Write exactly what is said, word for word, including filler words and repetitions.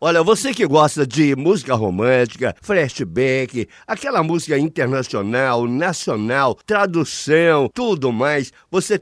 Olha, você que gosta de música romântica, flashback, aquela música internacional, nacional, tradução, tudo mais, você